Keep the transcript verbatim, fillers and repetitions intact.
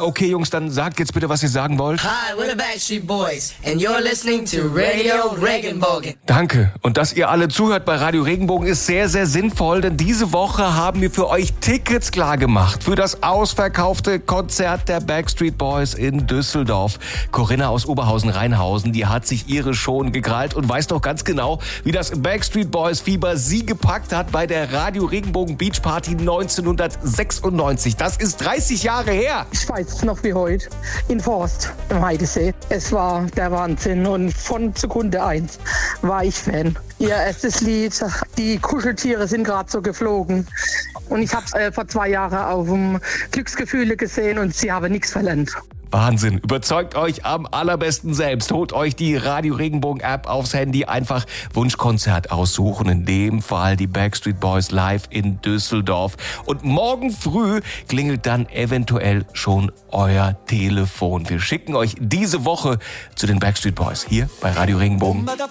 okay, Jungs, dann sagt jetzt bitte, was ihr sagen wollt. Hi, we're the Backstreet Boys and you're listening to Radio Regenbogen. Danke. Und dass ihr alle zuhört bei Radio Regenbogen ist sehr, sehr sinnvoll, denn diese Woche haben wir für euch Tickets klar gemacht für das ausverkaufte Konzert der Backstreet Boys in Düsseldorf. Corinna aus Oberhausen-Rheinhausen, die hat sich ihre schon gekrallt und weiß doch ganz genau, wie das Backstreet Boys Fieber sie gepackt hat bei der Radio Regenbogen Beach Party neunzehnhundertsechsundneunzig. Das ist dreißig Jahre her. Ich weiß es noch wie heute, in Forst im Heidesee. Es war der Wahnsinn und von Sekunde eins war ich Fan. Ihr erstes Lied, die Kuscheltiere sind gerade so geflogen. Und ich habe es äh, vor zwei Jahren auf dem Glücksgefühle gesehen und sie haben nichts verlernt. Wahnsinn. Überzeugt euch am allerbesten selbst. Holt euch die Radio Regenbogen App aufs Handy. Einfach Wunschkonzert aussuchen. In dem Fall die Backstreet Boys live in Düsseldorf. Und morgen früh klingelt dann eventuell schon euer Telefon. Wir schicken euch diese Woche zu den Backstreet Boys hier bei Radio Regenbogen.